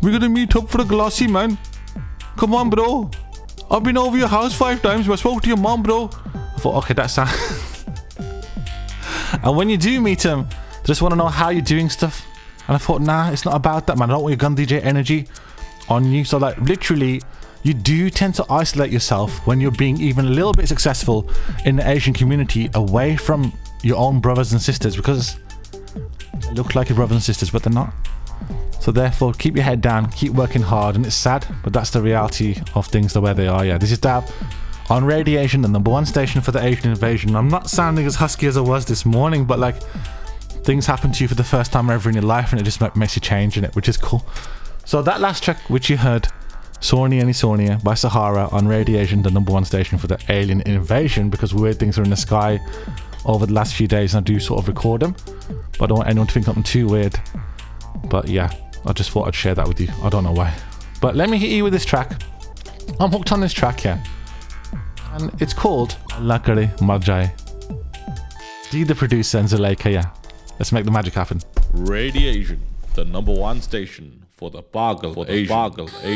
we're gonna meet up for a glossy, man. Come on, bro. I've been over your house 5 times. I spoke to your mom, bro. I thought, okay, that's and when you do meet him, they just want to know how you're doing stuff. And I thought, nah, it's not about that, man. I don't want your gun DJ energy on you. So like, literally, you do tend to isolate yourself when you're being even a little bit successful in the Asian community away from your own brothers and sisters, because they look like your brothers and sisters, but they're not. So therefore, keep your head down, keep working hard. And it's sad, but that's the reality of things, the way they are. Yeah, this is Dav on Radiation, the #1 station for the Asian invasion. I'm not sounding as husky as I was this morning, but like, things happen to you for the first time ever in your life, and it just makes you change in it, which is cool. So that last track, which you heard, Sonia and Sonia by Sahara on Radiation, the #1 station for the alien invasion, because weird things are in the sky over the last few days, and I do sort of record them, but I don't want anyone to think something too weird. But yeah, I just thought I'd share that with you. I don't know why, but let me hit you with this track. I'm hooked on this track here, and it's called Allah Kare Mar Jaye. D the producer and Zuleika, yeah. Let's make the magic happen. Radiation, the #1 station for the Pagal Asian.